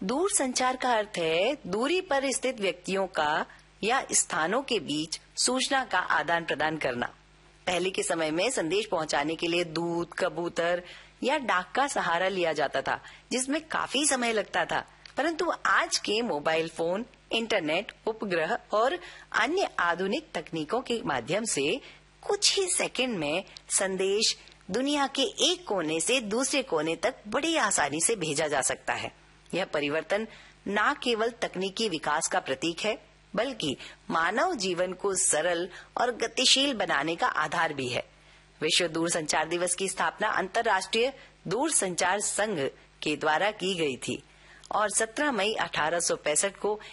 दूर संचार का अर्थ है दूरी पर स्थित व्यक्तियों का या स्थानों के बीच सूचना का आदान प्रदान करना। पहले के समय में संदेश पहुंचाने के लिए दूत, कबूतर या डाक का सहारा लिया जाता था, जिसमें काफी समय लगता था। परंतु आज के मोबाइल फोन, इंटरनेट, उपग्रह और अन्य आधुनिक तकनीकों के माध्यम से कुछ ही सेकंड में संदेश दुनिया के एक कोने से दूसरे कोने तक बड़ी आसानी से भेजा जा सकता है। यह परिवर्तन न केवल तकनीकी विकास का प्रतीक है, बल्कि मानव जीवन को सरल और गतिशील बनाने का आधार भी है। विश्व दूरसंचार दिवस की स्थापना अंतर्राष्ट्रीय दूरसंचार संघ के द्वारा की गई थी और 17 मई 1865 को